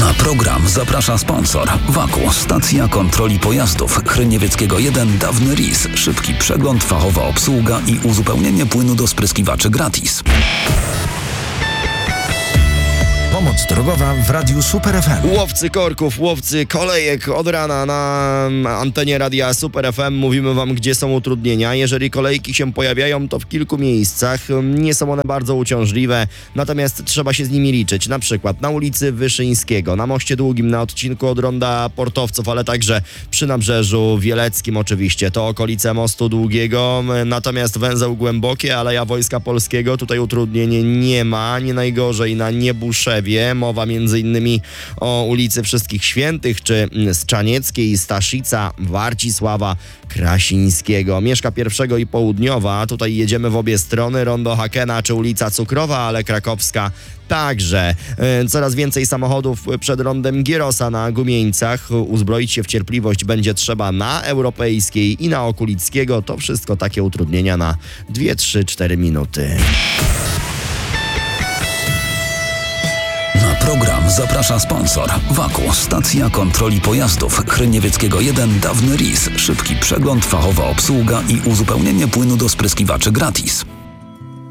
Na program zaprasza sponsor WAKU, stacja kontroli pojazdów Chryniewieckiego 1, Dawny RIS. Szybki przegląd, fachowa obsługa i uzupełnienie płynu do spryskiwaczy gratis. Pomoc drogowa w Radiu Super FM. Łowcy korków, łowcy kolejek od rana na antenie Radia Super FM. Mówimy wam, gdzie są utrudnienia. Jeżeli kolejki się pojawiają, to w kilku miejscach. Nie są one bardzo uciążliwe, natomiast trzeba się z nimi liczyć. Na przykład na ulicy Wyszyńskiego, na Moście Długim, na odcinku od Ronda Portowców, ale także przy Nabrzeżu Wieleckim oczywiście. To okolice Mostu Długiego. Natomiast węzeł Głębokie, Aleja Wojska Polskiego. Tutaj utrudnień nie ma. Nie najgorzej na Niebuszewie. Mowa m.in. o ulicy Wszystkich Świętych, czy Strzanieckiej, Staszica, Warcisława Krasińskiego. Mieszka Pierwszego i Południowa. Tutaj jedziemy w obie strony. Rondo Hakena czy ulica Cukrowa, ale Krakowska także. Coraz więcej samochodów przed rondem Gierosa na Gumieńcach. Uzbroić się w cierpliwość będzie trzeba na Europejskiej i na Okulickiego. To wszystko takie utrudnienia na 2, 3, 4 minuty. Na program zaprasza sponsor WAKU, stacja kontroli pojazdów Chryniewieckiego 1, Dawny RIS. Szybki przegląd, fachowa obsługa i uzupełnienie płynu do spryskiwaczy gratis.